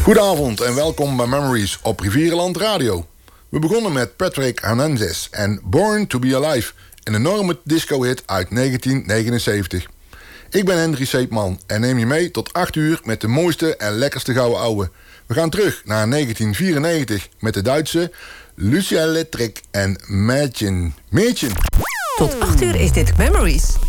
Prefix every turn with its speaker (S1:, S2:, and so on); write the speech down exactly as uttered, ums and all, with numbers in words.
S1: Goedenavond en welkom bij Memories op Rivierenland Radio. We begonnen met Patrick Hernandez en Born to be Alive, een enorme disco-hit uit negentien negenenzeventig. Ik ben Hendry Seepman en neem je mee tot acht uur met de mooiste en lekkerste gouden ouwe. We gaan terug naar negentien vierennegentig met de Duitse Lucia Lettrick en Mädchen. Mädchen.
S2: Tot acht uur is dit Memories.